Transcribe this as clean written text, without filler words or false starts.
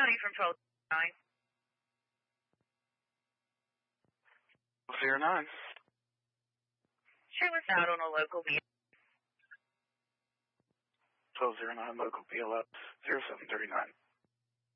County from 1209. 09. Check us out on a local vehicle. 1209 local BLF 0739.